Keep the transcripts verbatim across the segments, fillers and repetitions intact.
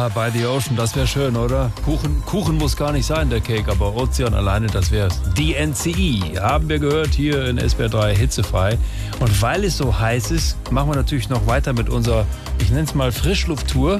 Ja, by the Ocean, das wäre schön, oder? Kuchen, Kuchen muss gar nicht sein, der Cake, aber Ozean alleine, das wär's. D N C E haben wir gehört hier in S W R drei hitzefrei. Und weil es so heiß ist, machen wir natürlich noch weiter mit unserer, ich nenne es mal Frischlufttour.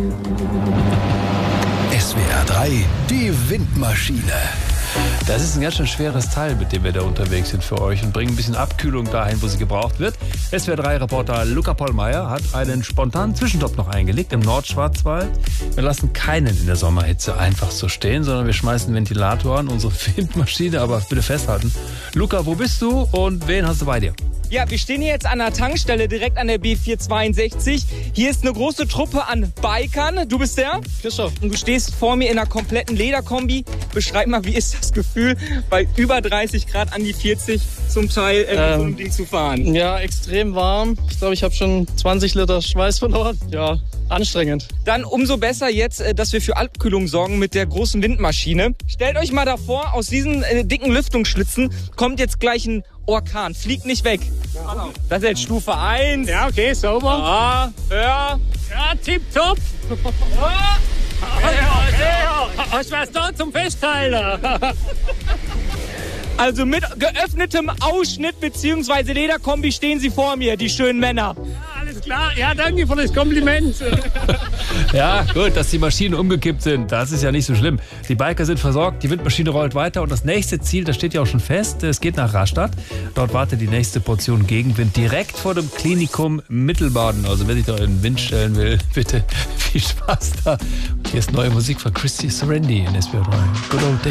S W R drei, die Windmaschine. Das ist ein ganz schön schweres Teil, mit dem wir da unterwegs sind für euch und bringen ein bisschen Abkühlung dahin, wo sie gebraucht wird. S W R drei Reporter Luca Pollmeier hat einen spontanen Zwischenstopp noch eingelegt im Nordschwarzwald. Wir lassen keinen in der Sommerhitze einfach so stehen, sondern wir schmeißen einen Ventilator an, unsere Windmaschine, aber bitte festhalten. Luca, wo bist du und wen hast du bei dir? Ja, wir stehen hier jetzt an der Tankstelle direkt an der B vierhundertzweiundsechzig. Hier ist eine große Truppe an Bikern. Du bist der? Christoph. Und du stehst vor mir in einer kompletten Lederkombi. Beschreib mal, wie ist das Gefühl, bei über dreißig Grad an die vierzig zum Teil äh, mit Ähm, so einem Ding zu fahren? Ja, extrem warm. Ich glaube, ich habe schon zwanzig Liter Schweiß verloren. Ja, anstrengend. Dann umso besser jetzt, äh, dass wir für Abkühlung sorgen mit der großen Windmaschine. Stellt euch mal davor, aus diesen äh, dicken Lüftungsschlitzen kommt jetzt gleich ein Orkan. Fliegt nicht weg. Das ist jetzt Stufe eins. Ja, okay, sauber. Ah, ja. Ja, tipptopp. Hast du was da zum Festhalten? Also mit geöffnetem Ausschnitt bzw. Lederkombi stehen sie vor mir, die schönen Männer. Alles klar. Ja, danke für das Kompliment. Ja, gut, dass die Maschinen umgekippt sind, das ist ja nicht so schlimm. Die Biker sind versorgt, die Windmaschine rollt weiter und das nächste Ziel, das steht ja auch schon fest, es geht nach Rastatt. Dort wartet die nächste Portion Gegenwind direkt vor dem Klinikum Mittelbaden. Also wer sich da in den Wind stellen will, bitte viel Spaß da. Und hier ist neue Musik von Christy Serendi in S W R drei. Good old days.